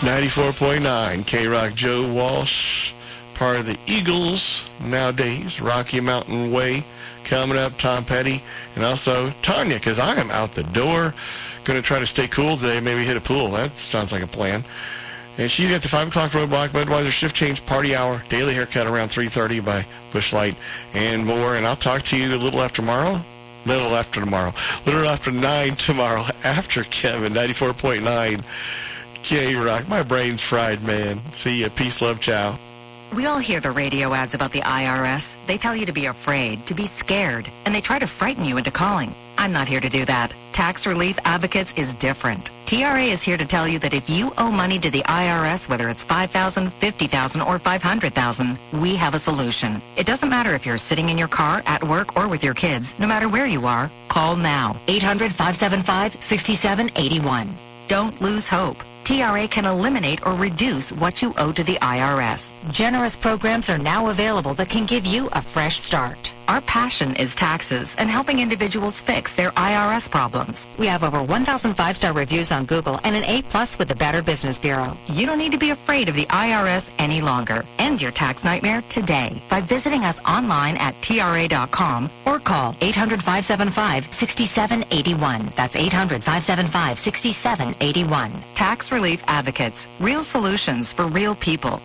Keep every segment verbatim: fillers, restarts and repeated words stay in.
ninety-four point nine K-Rock. Joe Walsh, part of the Eagles nowadays. Rocky Mountain Way coming up. Tom Petty. And also Tanya, because I am out the door. Going to try to stay cool today. Maybe hit a pool. That sounds like a plan. And she's got the five o'clock roadblock, Budweiser shift change, party hour, daily haircut around three thirty by Busch Light, and more. And I'll talk to you a little after tomorrow. Little after tomorrow. Little after nine tomorrow after Kevin, ninety-four point nine K-Rock. My brain's fried, man. See ya. Peace, love, ciao. We all hear the radio ads about the I R S. They tell you to be afraid, to be scared, and they try to frighten you into calling. I'm not here to do that. Tax Relief Advocates is different. T R A is here to tell you that if you owe money to the I R S, whether it's five thousand dollars, fifty thousand dollars, or five hundred thousand dollars, we have a solution. It doesn't matter if you're sitting in your car, at work, or with your kids. No matter where you are, call now. eight hundred, five seven five, six seven eight one. Don't lose hope. T R A can eliminate or reduce what you owe to the I R S. Generous programs are now available that can give you a fresh start. Our passion is taxes and helping individuals fix their I R S problems. We have over one thousand five-star reviews on Google and an A plus with the Better Business Bureau. You don't need to be afraid of the I R S any longer. End your tax nightmare today by visiting us online at T R A dot com or call eight hundred, five seven five, six seven eight one. That's eight hundred, five seven five, six seven eight one. Tax Relief Advocates. Real solutions for real people.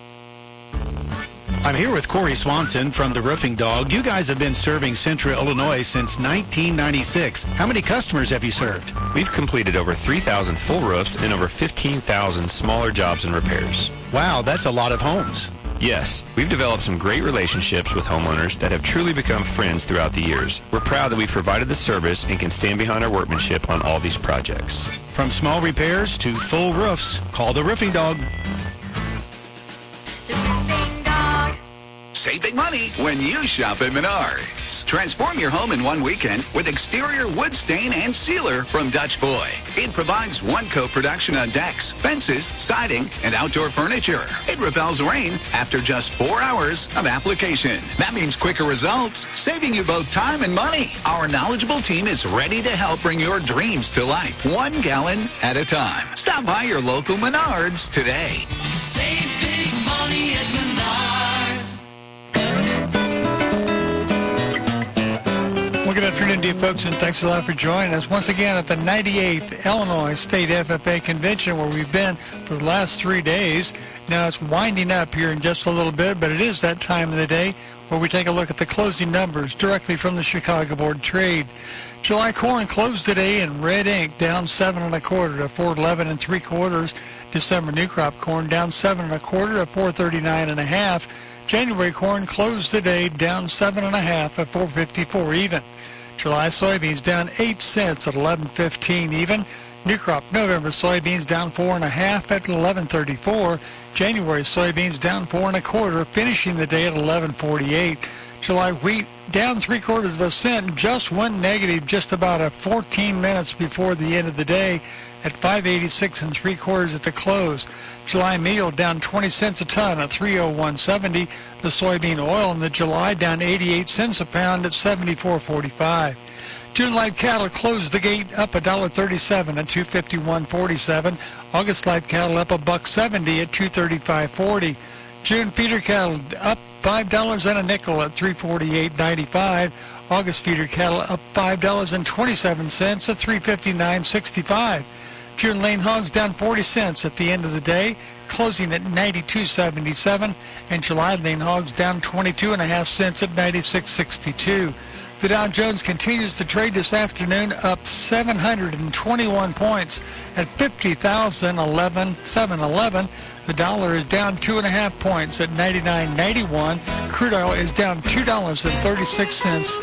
I'm here with Corey Swanson from The Roofing Dog. You guys have been serving Central Illinois since nineteen ninety-six. How many customers have you served? We've completed over three thousand full roofs and over fifteen thousand smaller jobs and repairs. Wow, that's a lot of homes. Yes, we've developed some great relationships with homeowners that have truly become friends throughout the years. We're proud that we've provided the service and can stand behind our workmanship on all these projects. From small repairs to full roofs, call The Roofing Dog. Save big money when you shop at Menards. Transform your home in one weekend with exterior wood stain and sealer from Dutch Boy. It provides one-coat production on decks, fences, siding, and outdoor furniture. It repels rain after just four hours of application. That means quicker results, saving you both time and money. Our knowledgeable team is ready to help bring your dreams to life, one gallon at a time. Stop by your local Menards today. Save big money at Menards. Well, good afternoon to you folks, and thanks a lot for joining us once again at the ninety-eighth Illinois State F F A Convention, where we've been for the last three days. Now it's winding up here in just a little bit, but it is that time of the day where we take a look at the closing numbers directly from the Chicago Board of Trade. July corn closed today in red ink, down seven and a quarter to four eleven and three quarters. December new crop corn down seven and a quarter to four thirty-nine and a half. January corn closed today down seven and a half at four fifty-four even. July soybeans down eight cents at eleven fifteen even. New crop November soybeans down four and a half at eleven thirty-four. January soybeans down four and a quarter, finishing the day at eleven forty-eight. July wheat down three quarters of a cent, just went negative just about a fourteen minutes before the end of the day at five eighty-six and three quarters at the close. July meal down twenty cents a ton at three oh one seventy. The soybean oil in the July down eighty-eight cents a pound at seventy-four forty-five. June live cattle closed the gate up one dollar thirty-seven at two fifty-one forty-seven. August live cattle up a buck seventy at two thirty-five forty. June feeder cattle up five dollars and a nickel at three forty-eight ninety-five. August feeder cattle up five dollars and twenty-seven cents at three fifty-nine sixty-five. June lane hogs down forty cents at the end of the day, closing at ninety-two seventy-seven, and July lane hogs down twenty-two and a half cents at ninety-six sixty-two. The Dow Jones continues to trade this afternoon up seven hundred twenty-one points at fifty thousand seven eleven. The dollar is down two and a half points at ninety-nine ninety-one. Crude oil is down two dollars and thirty-six cents.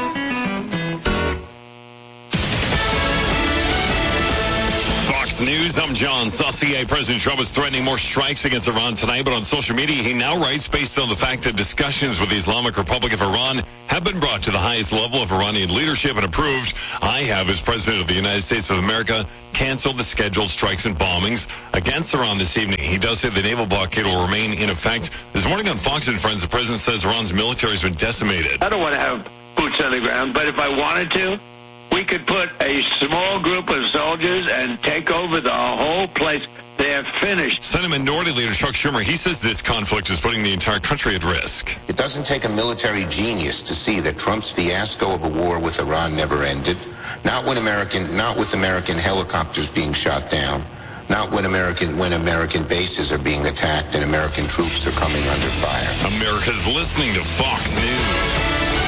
News. I'm John Saucier. President Trump is threatening more strikes against Iran tonight, but on social media, he now writes based on the fact that discussions with the Islamic Republic of Iran have been brought to the highest level of Iranian leadership and approved. I have, as President of the United States of America, canceled the scheduled strikes and bombings against Iran this evening. He does say the naval blockade will remain in effect. This morning on Fox and Friends, the president says Iran's military has been decimated. I don't want to have boots on the ground, but if I wanted to, we could put a small group of soldiers and take over the whole place. They're have finished. Senate Minority Leader Chuck Schumer, he says this conflict is putting the entire country at risk. It doesn't take a military genius to see that Trump's fiasco of a war with Iran never ended. Not when American, not with American helicopters being shot down. Not when American when American bases are being attacked and American troops are coming under fire. America's listening to Fox News.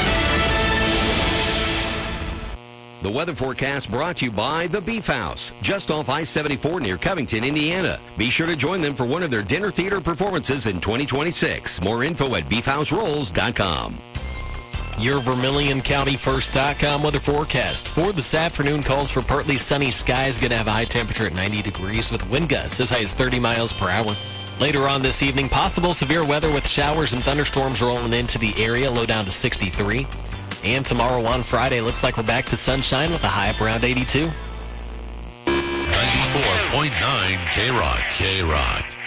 The weather forecast brought to you by The Beef House, just off I seventy-four near Covington, Indiana. Be sure to join them for one of their dinner theater performances in twenty twenty-six. More info at beef house rolls dot com. Your Vermilion County First dot com weather forecast for this afternoon calls for partly sunny skies. Going to have a high temperature at ninety degrees with wind gusts as high as thirty miles per hour. Later on this evening, possible severe weather with showers and thunderstorms rolling into the area, low down to sixty-three. And tomorrow on Friday, looks like we're back to sunshine with a high up around eighty-two. ninety-four point nine K-Rock. K-Rock.